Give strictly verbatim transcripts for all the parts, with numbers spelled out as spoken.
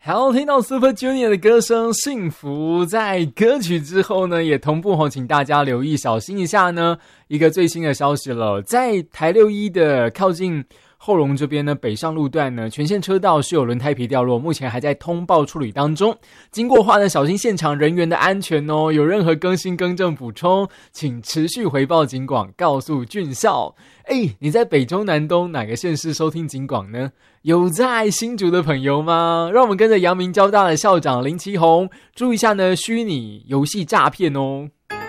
好，听到 Super Junior 的歌声《幸福》，在歌曲之后呢，也同步请大家留意小心一下呢，一个最新的消息了，在台六一的靠近后龙这边呢，北上路段呢，全线车道是有轮胎皮掉落，目前还在通报处理当中。经过的话呢，小心现场人员的安全哦。有任何更新、更正、补充，请持续回报警广，告诉俊孝。哎，你在北中南东哪个县市收听警广呢？有在新竹的朋友吗？让我们跟着阳明交大的校长林奇宏，注意一下呢，虚拟游戏诈骗哦。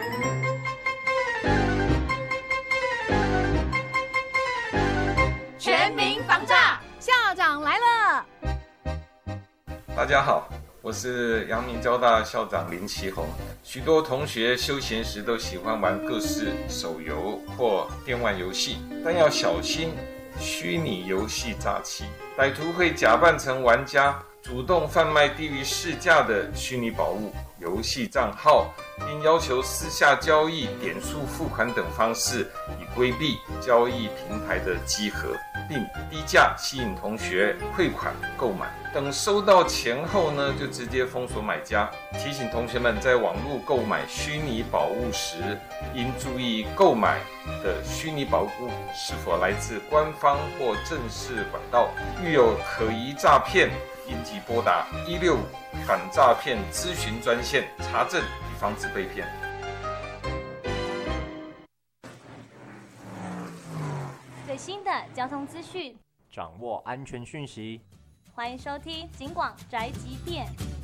大家好，我是阳明交大校长林奇宏。许多同学休闲时都喜欢玩各式手游或电玩游戏，但要小心虚拟游戏诈欺。歹徒会假扮成玩家，主动贩卖低于市价的虚拟宝物、游戏账号，并要求私下交易、点数付款等方式，以规避交易平台的稽核，并低价吸引同学汇款购买。等收到钱后呢，就直接封锁买家。提醒同学们在网络购买虚拟宝物时，应注意购买的虚拟宝物是否来自官方或正式管道。遇有可疑诈骗，应即拨打一六五反诈骗咨询专线查证，以防止被骗。 最新的交通资讯， 掌握安全讯息。 欢迎收听警广宅急便。